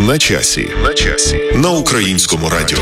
На часі. На Українському радіо.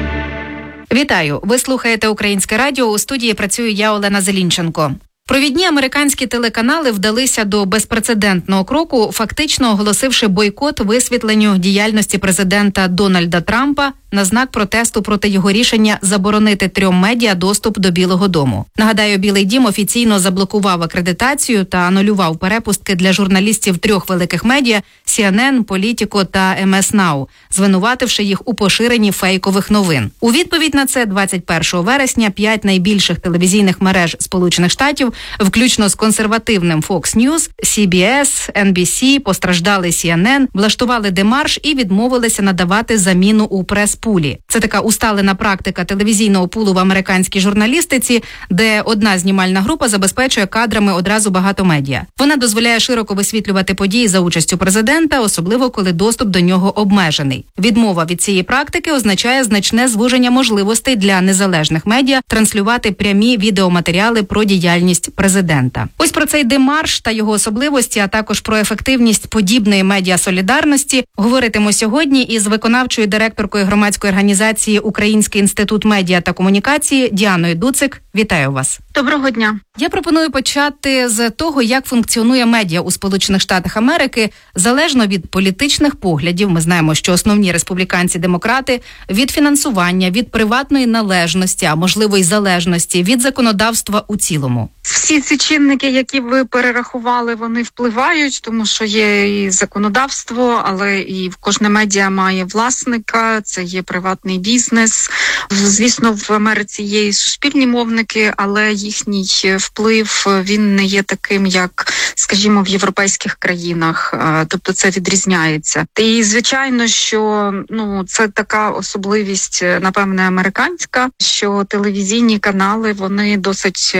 Вітаю! Ви слухаєте Українське радіо. У студії працюю я, Олена Зелінченко. Провідні американські телеканали вдалися до безпрецедентного кроку, фактично оголосивши бойкот висвітленню діяльності президента Дональда Трампа на знак протесту проти його рішення заборонити 3 медіа доступ до Білого дому. Нагадаю, Білий дім офіційно заблокував акредитацію та анулював перепустки для журналістів 3 великих медіа – CNN, Politico та MS Now, звинувативши їх у поширенні фейкових новин. У відповідь на це 21 вересня 5 найбільших телевізійних мереж Сполучених Штатів, включно з консервативним Fox News, CBS, NBC, постраждали CNN, влаштували демарш і відмовилися надавати заміну у прес-пулі. Це така усталена практика телевізійного пулу в американській журналістиці, де одна знімальна група забезпечує кадрами одразу багато медіа. Вона дозволяє широко висвітлювати події за участю президента, особливо коли доступ до нього обмежений. Відмова від цієї практики означає значне звуження можливостей для незалежних медіа транслювати прямі відеоматеріали про діяльність президента. Ось про цей демарш та його особливості, а також про ефективність подібної медіасолідарності говоритиму сьогодні із виконавчою директоркою громадської організації Український інститут медіа та комунікації Діаною Дуцик. Вітаю вас. Доброго дня. Я пропоную почати з того, як функціонує медіа у Сполучених Штатах Америки, залежно від політичних поглядів. Ми знаємо, що основні республіканці-демократи, від фінансування, від приватної належності, а можливо й залежності, від законодавства у цілому. Всі ці чинники, які ви перерахували, вони впливають, тому що є і законодавство, але і кожне медіа має власника, це є приватний бізнес. Звісно, в Америці є і суспільні мовники, але їхній вплив, він не є таким, як, скажімо, в європейських країнах. Тобто це відрізняється. І, звичайно, що це така особливість, напевне, американська, що телевізійні канали, вони досить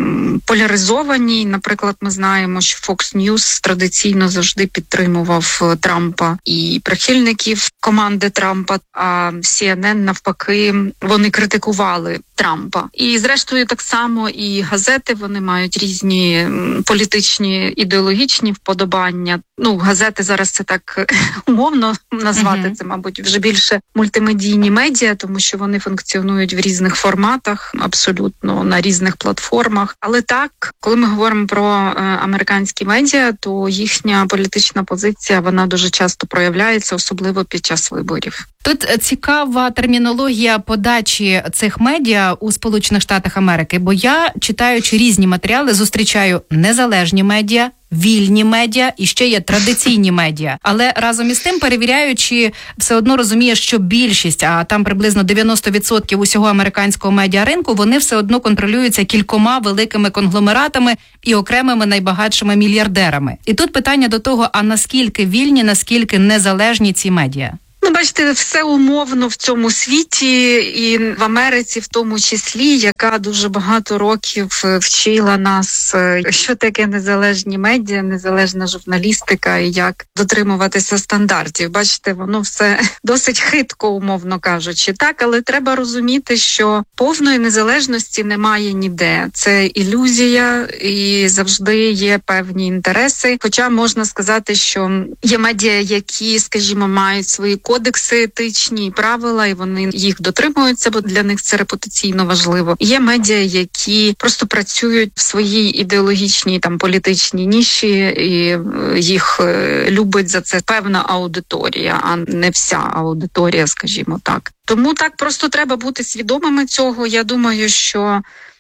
поляризовані. Наприклад, ми знаємо, що Fox News традиційно завжди підтримував Трампа і прихильників команди Трампа, а CNN, навпаки, вони критикували Трампа. І, зрештою, так само і газети, вони мають різні політичні, ідеологічні вподобання. Газети зараз це так умовно назвати, це, мабуть, вже більше мультимедійні медіа, тому що вони функціонують в різних форматах, абсолютно на різних платформах. Але так, коли ми говоримо про американські медіа, то їхня політична позиція, вона дуже часто проявляється, особливо під час виборів. Тут цікава термінологія подачі цих медіа у Сполучених Штатах Америки, бо я, читаючи різні матеріали, зустрічаю незалежні медіа, вільні медіа і ще є традиційні медіа. Але разом із тим, перевіряючи, все одно розуміє, що більшість, а там приблизно 90% усього американського медіаринку, вони все одно контролюються кількома великими конгломератами і окремими найбагатшими мільярдерами. І тут питання до того, а наскільки вільні, наскільки незалежні ці медіа? Бачите, все умовно в цьому світі і в Америці в тому числі, яка дуже багато років вчила нас, що таке незалежні медіа, незалежна журналістика і як дотримуватися стандартів. Бачите, воно все досить хитко, умовно кажучи. Так, але треба розуміти, що повної незалежності немає ніде. Це ілюзія і завжди є певні інтереси. Хоча можна сказати, що є медіа, які, скажімо, мають свої кодекси етичні і правила, і вони їх дотримуються, бо для них це репутаційно важливо. Є медіа, які просто працюють в своїй ідеологічній політичній ніші, і їх любить за це певна аудиторія, а не вся аудиторія, скажімо так. Тому так просто треба бути свідомими цього. Я думаю, що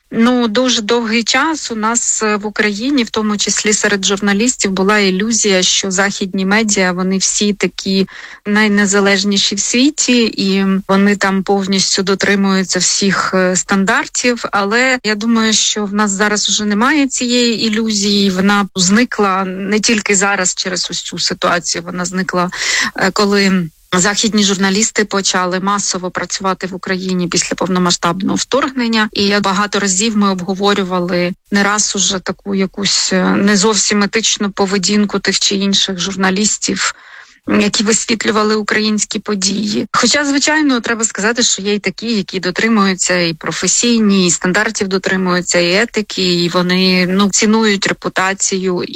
дуже довгий час у нас в Україні, в тому числі серед журналістів, була ілюзія, що західні медіа, вони всі такі найнезалежніші в світі, і вони там повністю дотримуються всіх стандартів. Але я думаю, що в нас зараз вже немає цієї ілюзії, вона зникла не тільки зараз через ось цю ситуацію, вона зникла, коли західні журналісти почали масово працювати в Україні після повномасштабного вторгнення. І багато разів ми обговорювали не раз уже таку якусь не зовсім етичну поведінку тих чи інших журналістів, які висвітлювали українські події. Хоча, звичайно, треба сказати, що є й такі, які дотримуються і професійні, і стандартів дотримуються, і етики, і вони цінують репутацію і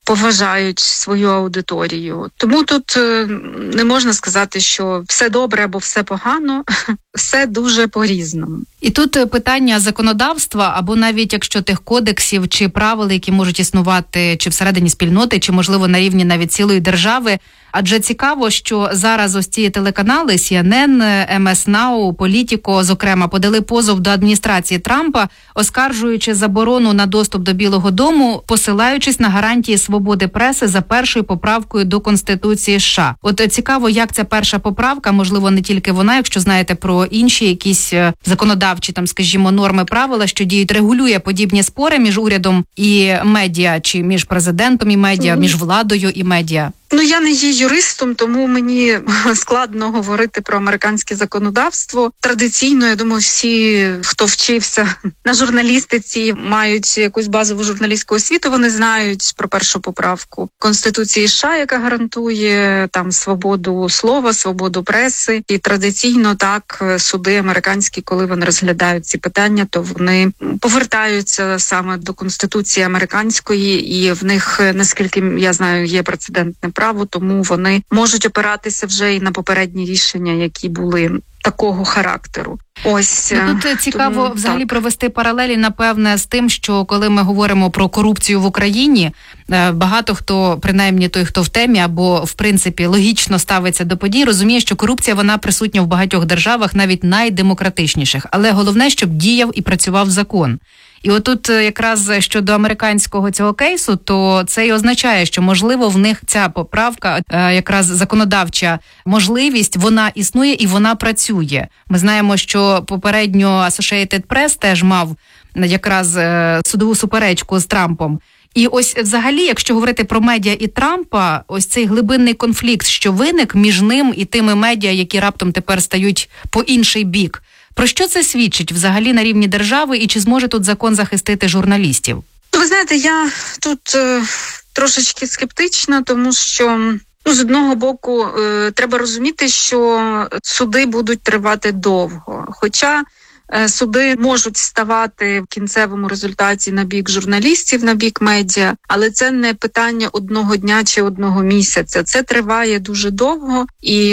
поважають свою аудиторію. Тому тут не можна сказати, що все добре або все погано, все дуже по-різному. І тут питання законодавства, або навіть якщо тих кодексів чи правил, які можуть існувати чи всередині спільноти, чи, можливо, на рівні навіть цілої держави. Адже цікаво, що зараз ось ці телеканали CNN, MS Now, Politico, зокрема, подали позов до адміністрації Трампа, оскаржуючи заборону на доступ до Білого дому, посилаючись на гарантії свободи преси за першою поправкою до Конституції США. От цікаво, як ця перша поправка, можливо, не тільки вона, якщо знаєте про інші якісь законодавчі, там, скажімо, норми, правила, що діють, регулює подібні спори між урядом і медіа, чи між президентом і медіа, між владою і медіа. Я не є юристом, тому мені складно говорити про американське законодавство. Традиційно, я думаю, всі, хто вчився на журналістиці, мають якусь базову журналістську освіту, вони знають про першу поправку Конституції США, яка гарантує там свободу слова, свободу преси. І традиційно так суди американські, коли вони розглядають ці питання, то вони повертаються саме до Конституції американської, і в них, наскільки я знаю, є прецедентне право, тому вони можуть опиратися вже і на попередні рішення, які були такого характеру. Ось тут цікаво тому, взагалі так. провести паралелі, напевне, з тим, що коли ми говоримо про корупцію в Україні, багато хто, принаймні той, хто в темі, або в принципі логічно ставиться до подій, розуміє, що корупція вона присутня в багатьох державах, навіть найдемократичніших. Але головне, щоб діяв і працював закон. І отут якраз щодо американського цього кейсу, то це і означає, що, можливо, в них ця поправка, якраз законодавча можливість, вона існує і вона працює. Ми знаємо, що попередньо Associated Press теж мав якраз судову суперечку з Трампом. І ось взагалі, якщо говорити про медіа і Трампа, ось цей глибинний конфлікт, що виник між ним і тими медіа, які раптом тепер стають по інший бік. Про що це свідчить взагалі на рівні держави і чи зможе тут закон захистити журналістів? Ви знаєте, я тут трошечки скептична, тому що з одного боку треба розуміти, що суди будуть тривати довго. Хоча суди можуть ставати в кінцевому результаті на бік журналістів, на бік медіа, але це не питання одного дня чи одного місяця. Це триває дуже довго і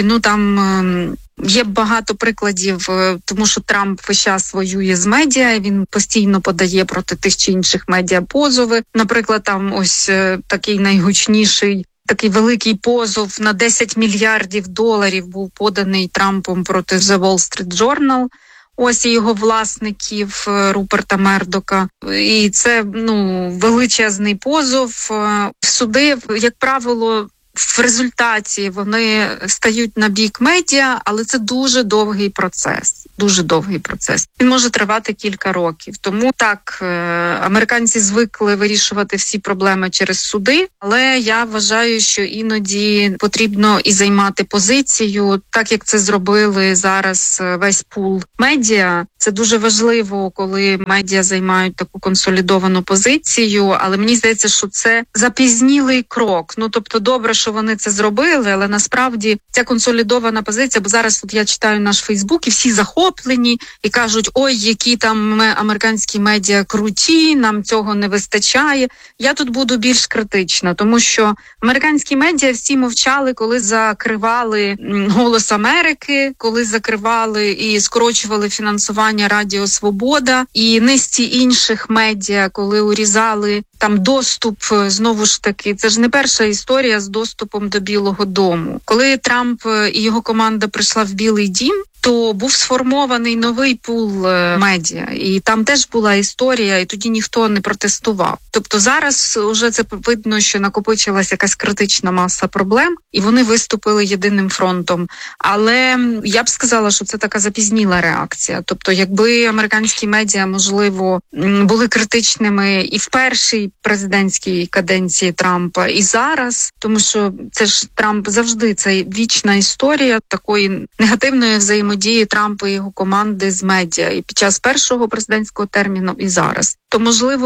там є багато прикладів, тому що Трамп весь час воює з медіа, він постійно подає проти тих чи інших медіа позови. Наприклад, там ось такий найгучніший, такий великий позов на $10 мільярдів був поданий Трампом проти The Wall Street Journal. Ось і його власників Руперта Мердока. І це, величезний позов. Суди, як правило, в результаті вони стають на бік медіа, але це дуже довгий процес. Дуже довгий процес. Він може тривати кілька років. Тому так, американці звикли вирішувати всі проблеми через суди, але я вважаю, що іноді потрібно і займати позицію, так як це зробили зараз весь пул медіа. Це дуже важливо, коли медіа займають таку консолідовану позицію, але мені здається, що це запізнілий крок. Тобто добре, що вони це зробили, але насправді ця консолідована позиція, бо зараз я читаю наш Фейсбук і всі захоплені і кажуть, ой, які там американські медіа круті, нам цього не вистачає. Я тут буду більш критична, тому що американські медіа всі мовчали, коли закривали «Голос Америки», коли закривали і скорочували фінансування Радіо Свобода і низці інших медіа, коли урізали там доступ, знову ж таки, це ж не перша історія з доступом до Білого дому. Коли Трамп і його команда прийшла в Білий дім, то був сформований новий пул медіа, і там теж була історія, і тоді ніхто не протестував. Тобто зараз вже це видно, що накопичилася якась критична маса проблем, і вони виступили єдиним фронтом. Але я б сказала, що це така запізніла реакція. Тобто, якби американські медіа, можливо, були критичними і в першій президентській каденції Трампа, і зараз, тому що це ж Трамп завжди, це вічна історія такої негативної взаємодії Трампа і його команди з медіа і під час першого президентського терміну, і зараз. То,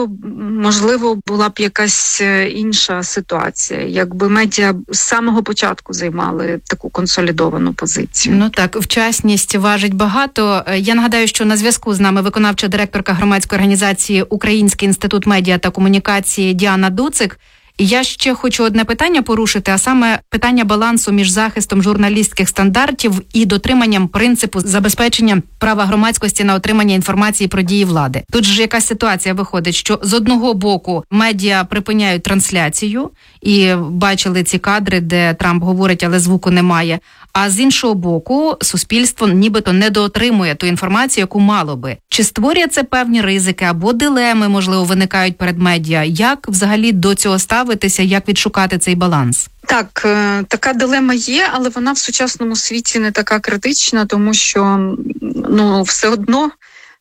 можливо, була б якась інша ситуація, якби медіа з самого початку займали таку консолідовану позицію. Так, вчасність важить багато. Я нагадаю, що на зв'язку з нами виконавча директорка громадської організації «Український інститут медіа та комунікації» Діана Дуцик. І я ще хочу одне питання порушити, а саме питання балансу між захистом журналістських стандартів і дотриманням принципу забезпечення права громадськості на отримання інформації про дії влади. Тут ж якась ситуація виходить, що з одного боку медіа припиняють трансляцію, і бачили ці кадри, де Трамп говорить, але звуку немає. А з іншого боку, суспільство нібито не доотримує ту інформацію, яку мало би. Чи створює це певні ризики або дилеми, можливо, виникають перед медіа? Як взагалі до цього ставитися, як відшукати цей баланс? Так, така дилема є, але вона в сучасному світі не така критична, тому що все одно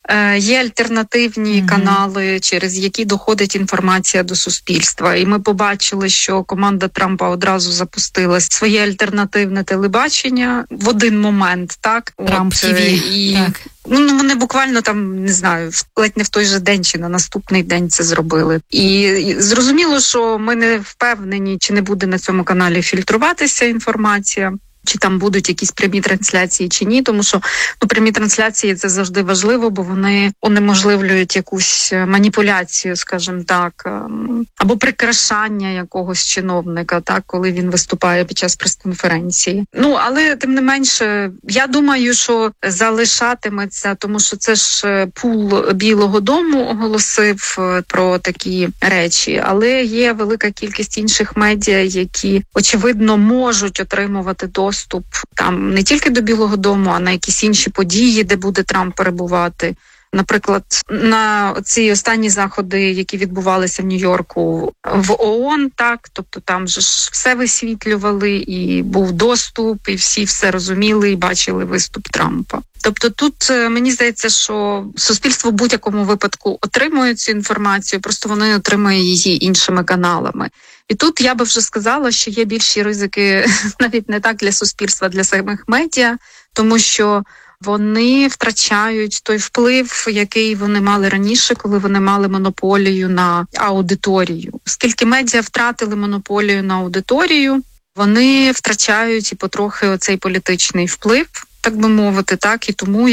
є альтернативні канали, через які доходить інформація до суспільства. І ми побачили, що команда Трампа одразу запустила своє альтернативне телебачення в один момент, так? Трамп ТВ, так. Вони буквально там, не знаю, ледь не в той же день чи на наступний день це зробили. І зрозуміло, що ми не впевнені, чи не буде на цьому каналі фільтруватися інформація, чи там будуть якісь прямі трансляції, чи ні, тому що прямі трансляції – це завжди важливо, бо вони унеможливлюють якусь маніпуляцію, скажімо так, або прикрашання якогось чиновника, так, коли він виступає під час прес-конференції. Але тим не менше, я думаю, що залишатиметься, тому що це ж пул Білого дому оголосив про такі речі, але є велика кількість інших медіа, які, очевидно, можуть отримувати доступ там не тільки до Білого дому, а на якісь інші події, де буде Трамп перебувати. Наприклад, на ці останні заходи, які відбувалися в Нью-Йорку в ООН, так, тобто там же ж все висвітлювали, і був доступ, і всі все розуміли, і бачили виступ Трампа. Тобто тут мені здається, що суспільство в будь-якому випадку отримує цю інформацію, просто вони отримують її іншими каналами. І тут я би вже сказала, що є більші ризики навіть не так для суспільства, а для самих медіа, тому що вони втрачають той вплив, який вони мали раніше, коли вони мали монополію на аудиторію. Оскільки медіа втратили монополію на аудиторію, вони втрачають і потрохи оцей політичний вплив, так би мовити, так, і тому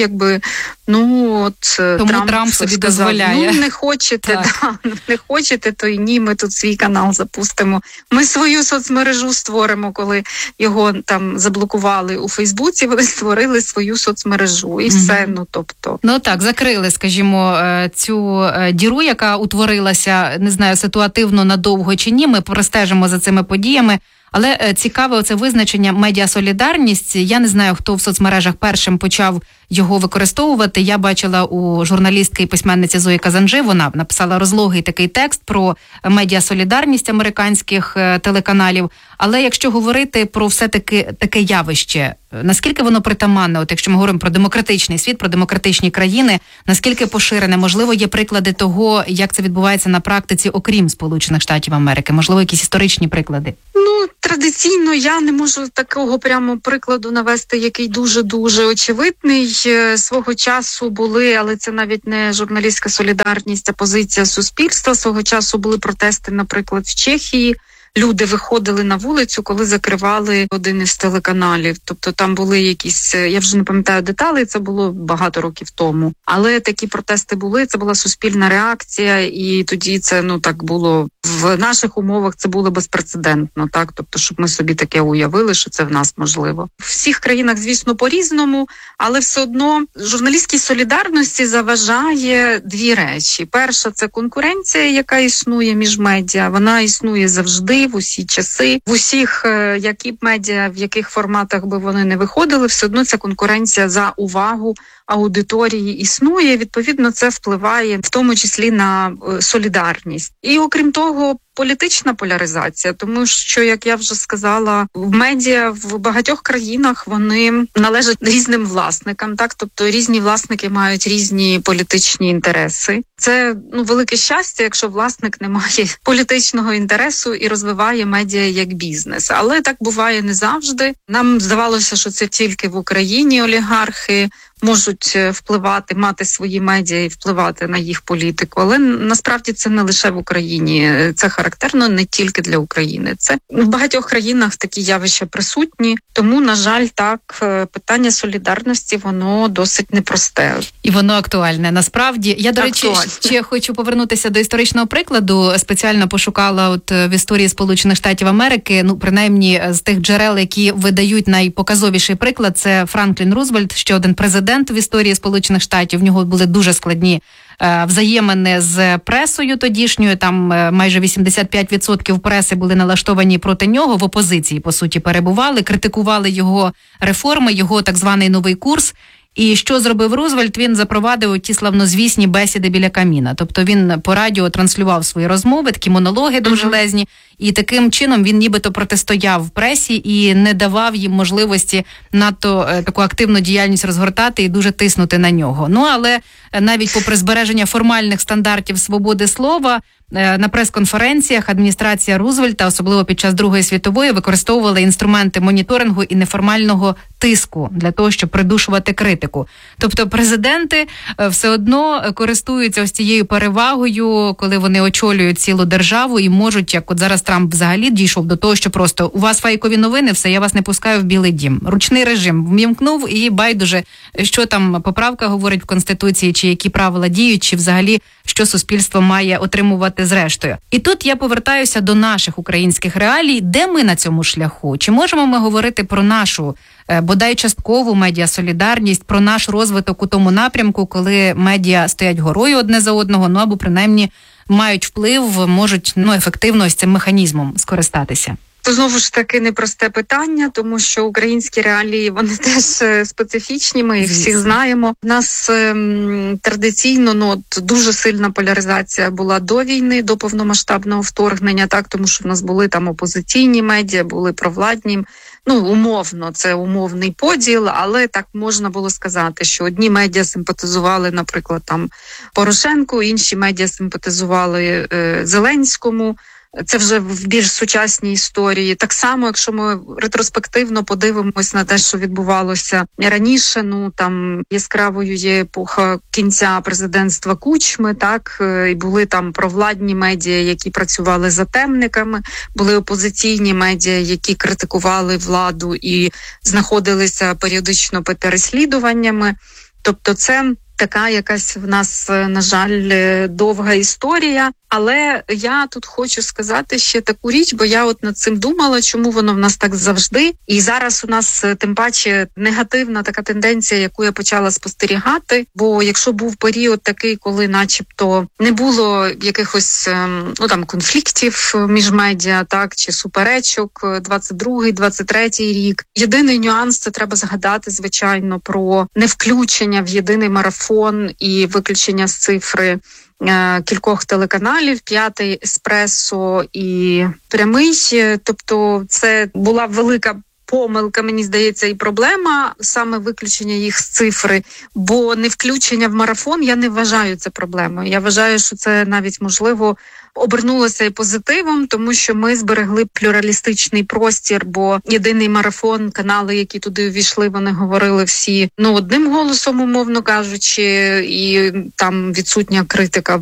тому Трамп собі сказав, дозволяє. Не хочете, то й ні, ми тут свій канал запустимо. Ми свою соцмережу створимо, коли його там заблокували у Фейсбуці, вони створили свою соцмережу і все, закрили, скажімо, цю діру, яка утворилася, не знаю, ситуативно надовго чи ні, ми простежимо за цими подіями. Але цікаве оце визначення медіасолідарність. Я не знаю, хто в соцмережах першим почав його використовувати. Я бачила у журналістки і письменниці Зої Казанжи, вона написала розлогий такий текст про медіасолідарність американських телеканалів. Але якщо говорити про все-таки таке явище, наскільки воно притаманне, от якщо ми говоримо про демократичний світ, про демократичні країни, наскільки поширене, можливо, є приклади того, як це відбувається на практиці, окрім Сполучених Штатів Америки, можливо, якісь історичні приклади? Традиційно я не можу такого прямо прикладу навести, який дуже-дуже очевидний. Свого часу були, але це навіть не журналістська солідарність, а позиція суспільства. Свого часу були протести, наприклад, в Чехії. Люди виходили на вулицю, коли закривали один із телеканалів. Тобто там були якісь, я вже не пам'ятаю деталі, це було багато років тому. Але такі протести були, це була суспільна реакція, і тоді це, так було в наших умовах, це було безпрецедентно, так? Тобто, щоб ми собі таке уявили, що це в нас можливо. В всіх країнах, звісно, по-різному, але все одно журналістській солідарності заважає дві речі. Перша – це конкуренція, яка існує між медіа. Вона існує завжди, в усі часи, в усіх, які б медіа, в яких форматах би вони не виходили, все одно ця конкуренція за увагу аудиторії існує, відповідно, це впливає в тому числі на солідарність. І окрім того, політична поляризація, тому що, як я вже сказала, в медіа в багатьох країнах вони належать різним власникам, так, тобто різні власники мають різні політичні інтереси. Це велике щастя, якщо власник не має політичного інтересу і розвиває медіа як бізнес. Але так буває не завжди. Нам здавалося, що це тільки в Україні олігархи можуть впливати, мати свої медіа і впливати на їх політику. Але насправді це не лише в Україні. Це характерно не тільки для України. Це в багатьох країнах такі явища присутні. Тому, на жаль, так, питання солідарності, воно досить непросте. І воно актуальне. Насправді, я, до речі, ще хочу повернутися до історичного прикладу. Спеціально пошукала в історії Сполучених Штатів Америки, принаймні з тих джерел, які видають найпоказовіший приклад, це Франклін Рузвельт, ще один президент в історії Сполучених Штатів. В нього були дуже складні взаємини з пресою тодішньою, там майже 85% преси були налаштовані проти нього, в опозиції, по суті, перебували, критикували його реформи, його так званий новий курс. І що зробив Рузвельт? Він запровадив ті славнозвісні бесіди біля каміна. Тобто він по радіо транслював свої розмови, такі монологи довжелезні, і таким чином він нібито протистояв пресі і не давав їм можливості надто таку активну діяльність розгортати і дуже тиснути на нього. Але навіть попри збереження формальних стандартів свободи слова, на прес-конференціях адміністрація Рузвельта, особливо під час Другої світової, використовувала інструменти моніторингу і неформального тиску для того, щоб придушувати критику. Тобто президенти все одно користуються ось цією перевагою, коли вони очолюють цілу державу і можуть, як от зараз Трамп взагалі дійшов до того, що просто у вас фейкові новини, все, я вас не пускаю в Білий дім. Ручний режим вмімкнув і байдуже, що там поправка говорить в Конституції, чи які правила діють, чи взагалі що суспільство має отримувати зрештою. І тут я повертаюся до наших українських реалій. Де ми на цьому шляху? Чи можемо ми говорити про нашу, бодай часткову медіасолідарність, про наш розвиток у тому напрямку, коли медіа стоять горою одне за одного, або принаймні мають вплив, можуть ефективно з цим механізмом скористатися? То знову ж таки непросте питання, тому що українські реалії, вони теж специфічні, ми їх всіх знаємо. У нас традиційно дуже сильна поляризація була до війни, до повномасштабного вторгнення, так, тому що в нас були там опозиційні медіа, були провладні. Умовно, це умовний поділ, але так можна було сказати, що одні медіа симпатизували, наприклад, там Порошенку, інші медіа симпатизували Зеленському. Це вже в більш сучасній історії. Так само, якщо ми ретроспективно подивимось на те, що відбувалося раніше, там яскравою є епоха кінця президентства Кучми, так, і були там провладні медіа, які працювали за темниками, були опозиційні медіа, які критикували владу і знаходилися періодично під переслідуваннями. Тобто це така якась в нас, на жаль, довга історія. Але я тут хочу сказати ще таку річ, бо я над цим думала, чому воно в нас так завжди. І зараз у нас тим паче негативна така тенденція, яку я почала спостерігати. Бо якщо був період такий, коли начебто не було якихось конфліктів між медіа, так, чи суперечок, 22-й, 23-й рік. Єдиний нюанс, це треба згадати, звичайно, про невключення в єдиний марафон і виключення з цифри кількох телеканалів, «П'ятий», «Еспресо» і «Прямий». Тобто це була велика помилка, мені здається, і проблема, саме виключення їх з цифри, бо не включення в марафон, я не вважаю це проблемою. Я вважаю, що це навіть, можливо, обернулося і позитивом, тому що ми зберегли плюралістичний простір, бо єдиний марафон, канали, які туди увійшли, вони говорили всі одним голосом, умовно кажучи, і там відсутня критика